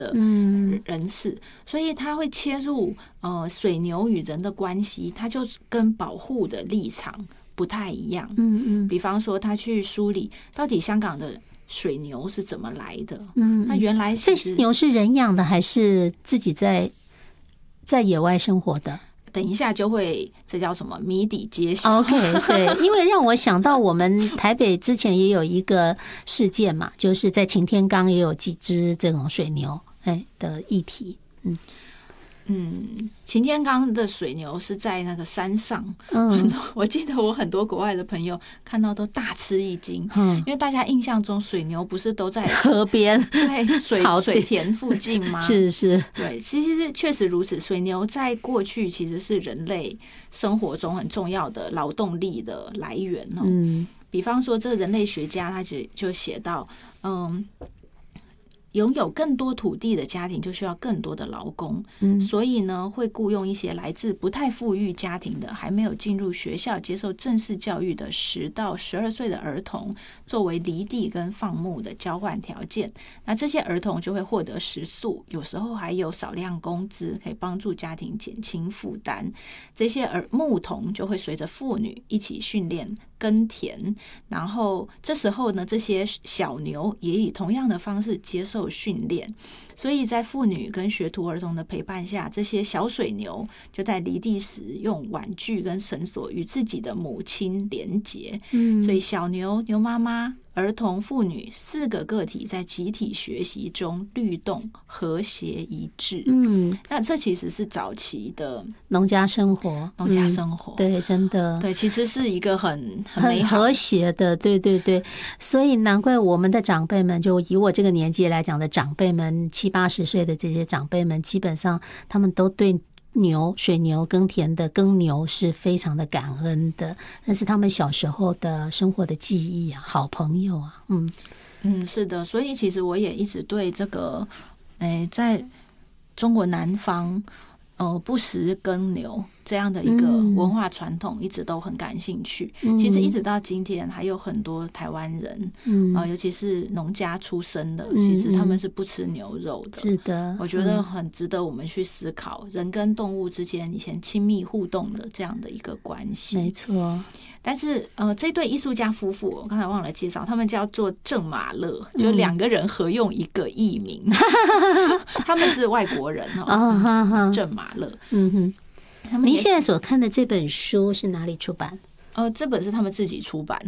的人士，所以他会切入水牛与人的关系，他就跟保护的立场不太一样。比方说他去梳理到底香港的水牛是怎么来的。那原来这些牛是人养的还是自己在野外生活的？ 等一下就会，这叫什么谜底揭晓。 OK， 对，因为让我想到我们台北之前也有一个事件嘛，就是在擎天岗也有几只这种水牛的议题。 擎天岗的水牛是在那个山上，我记得我很多国外的朋友看到都大吃一惊，因为大家印象中水牛不是都在河边、 对水田附近吗？ 是， 对，其实确实如此。水牛在过去其实是人类生活中很重要的劳动力的来源哦。比方说，这个人类学家他就写到，拥有更多土地的家庭就需要更多的劳工，所以呢，会雇佣一些来自不太富裕家庭的、还没有进入学校接受正式教育的10到12岁的儿童，作为犁地跟放牧的交换条件。那这些儿童就会获得食宿，有时候还有少量工资，可以帮助家庭减轻负担。这些牧童就会随着妇女一起训练耕田，然后这时候呢，这些小牛也以同样的方式接受训练，所以在妇女跟学徒儿童的陪伴下，这些小水牛就在犁地时用玩具跟绳索与自己的母亲连结。所以小牛、牛妈妈、儿童、妇女4个个体在集体学习中律动、和谐一致。那这其实是早期的农家生活，对，真的， 对，其实是一个很美好、 和谐的，对，所以难怪我们的长辈们，就以我这个年纪来讲的长辈们，70、80岁的这些长辈们，基本上他们都对水牛耕田的耕牛是非常的感恩的，那是他们小时候的生活的记忆啊，好朋友啊。 是的，所以其实我也一直对这个在中国南方不食耕牛这样的一个文化传统一直都很感兴趣。其实一直到今天还有很多台湾人尤其是农家出身的，其实他们是不吃牛肉的。 是的， 我觉得很值得我们去思考人跟动物之间以前亲密互动的这样的一个关系。 没错。 但是这对艺术家夫妇我刚才忘了介绍，他们叫做郑马乐，就2个人合用一个艺名他们是外国人郑马乐。 您现在所看的这本书是哪里出版？ 这本是他们自己出版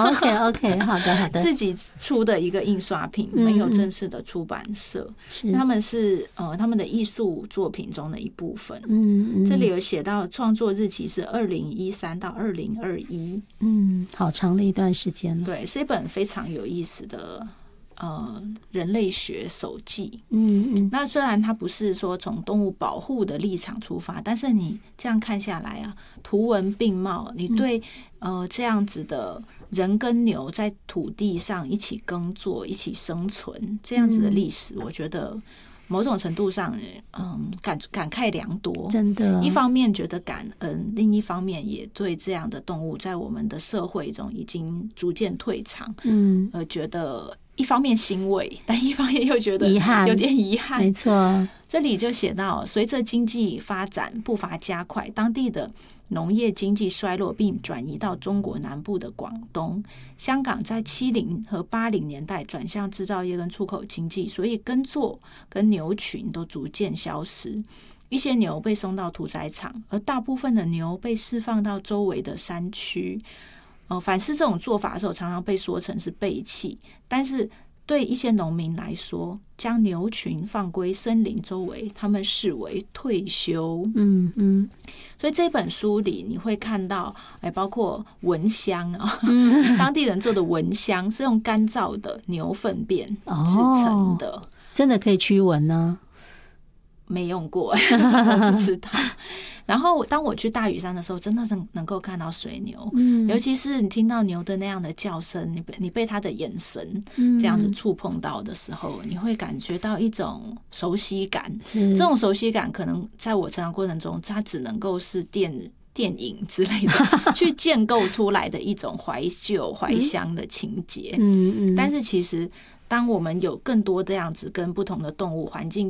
OK， 好的， 自己出的一个印刷品，没有正式的出版社。他们是他们的艺术作品中的一部分。这里有写到创作日期是2013到2021， 好长的一段时间了。 对，是一本非常有意思的人类学手记。那虽然它不是说从动物保护的立场出发，但是你这样看下来啊，图文并茂，你对这样子的人跟牛在土地上一起耕作、一起生存这样子的历史，我觉得某种程度上感慨良多。真的，一方面觉得感恩，另一方面也对这样的动物在我们的社会中已经逐渐退场觉得一方面欣慰，但一方面又觉得有点遗憾。没错，这里就写到，随着经济发展步伐加快，当地的农业经济衰落，并转移到中国南部的广东。香港在70和80年代转向制造业跟出口经济，所以耕作跟牛群都逐渐消失。一些牛被送到屠宰场，而大部分的牛被释放到周围的山区。反思这种做法的时候，常常被说成是背弃，但是对一些农民来说，将牛群放归森林周围，他们视为退休。所以这本书里你会看到包括蚊香当地人做的蚊香是用干燥的牛粪便制成的， 真的可以驱蚊呢？ 没用过我不知道。然后当我去大屿山的时候，真的是能够看到水牛，尤其是你听到牛的那样的叫声，你被它的眼神这样子触碰到的时候，你会感觉到一种熟悉感。这种熟悉感可能在我成长过程中，它只能够是电影之类的去建构出来的一种怀旧怀乡的情节。但是其实当我们有更多这样子跟不同的动物环境